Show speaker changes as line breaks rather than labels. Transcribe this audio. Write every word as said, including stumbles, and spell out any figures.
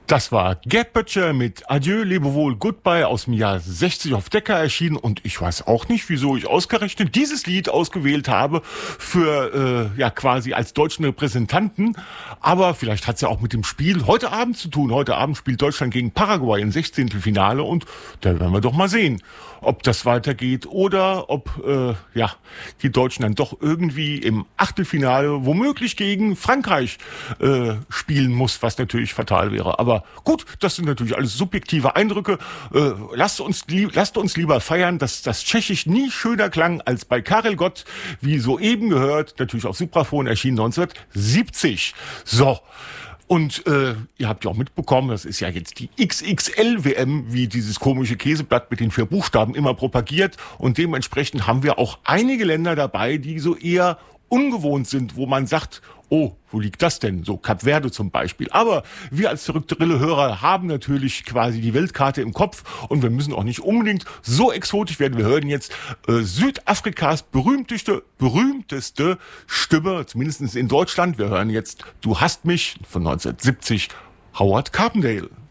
Das war Gerd Böttcher mit Adieu, Lebewohl, Goodbye aus dem Jahr sechzig auf Decca erschienen. Und ich weiß auch nicht, wieso ich ausgerechnet dieses Lied ausgewählt habe für, äh, ja, quasi als deutschen Repräsentanten. Aber vielleicht hat es ja auch mit dem Spiel heute Abend zu tun. Heute Abend spielt Deutschland gegen Paraguay im Sechzehntelfinale und da werden wir doch mal sehen, ob das weitergeht oder ob, äh, ja, die Deutschen dann doch irgendwie im Achtelfinale womöglich gegen Frankreich äh, spielen muss, was natürlich fatal wäre. Aber gut, das sind natürlich alles subjektive Eindrücke. Äh, lasst uns, lieb, lasst uns lieber feiern, dass das Tschechisch nie schöner klang als bei Karel Gott, wie soeben gehört, natürlich auf Supraphon, erschien neunzehnhundertsiebzig. So. Und äh, ihr habt ja auch mitbekommen, das ist ja jetzt die X X L W M, wie dieses komische Käseblatt mit den vier Buchstaben immer propagiert. Und dementsprechend haben wir auch einige Länder dabei, die so eher ungewohnt sind, wo man sagt, oh, wo liegt das denn? So Kap Verde zum Beispiel. Aber wir als verrückte Rille-Hörer haben natürlich quasi die Weltkarte im Kopf und wir müssen auch nicht unbedingt so exotisch werden. Wir hören jetzt äh, Südafrikas berühmteste, berühmteste Stimme, zumindest in Deutschland. Wir hören jetzt Du hast mich von neunzehnhundertsiebzig, Howard Carpendale.